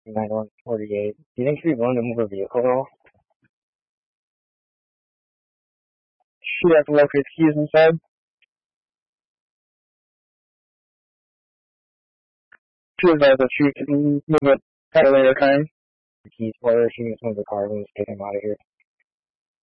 9148. Do you think she'd be willing to move her vehicle at all? She'd have to locate the keys inside. She advised that she could move it at a later time. The keys for her, she can move the car and just get him out of here.